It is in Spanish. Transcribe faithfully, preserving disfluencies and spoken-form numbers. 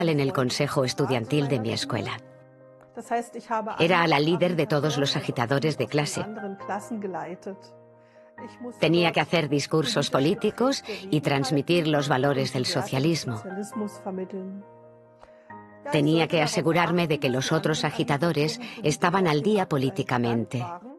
en el consejo estudiantil de mi escuela. Era la líder de todos los agitadores de clase. Tenía que hacer discursos políticos y transmitir los valores del socialismo. Tenía que asegurarme de que los otros agitadores estaban al día políticamente.